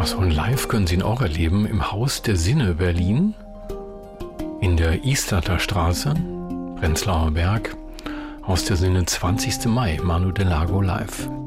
Achso, und live können Sie ihn auch erleben im Haus der Sinne Berlin, in der Istatter Straße, Prenzlauer Berg. Haus der Sinne, 20. Mai, Manu Delago live.